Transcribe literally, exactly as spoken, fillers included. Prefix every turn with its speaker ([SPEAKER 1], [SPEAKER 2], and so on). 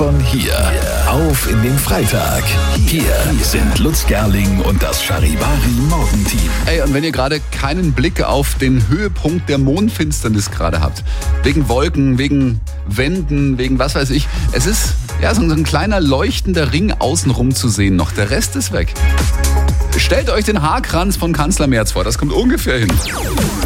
[SPEAKER 1] von hier. Auf in den Freitag. Hier sind Lutz Gerling und das Charivari Morgenteam.
[SPEAKER 2] Ey, und wenn ihr gerade keinen Blick auf den Höhepunkt der Mondfinsternis gerade habt, wegen Wolken, wegen Wänden, wegen was weiß ich, es ist ja so ein kleiner leuchtender Ring außenrum zu sehen noch. Der Rest ist weg. Stellt euch den Haarkranz von Kanzler Merz vor, das kommt ungefähr hin.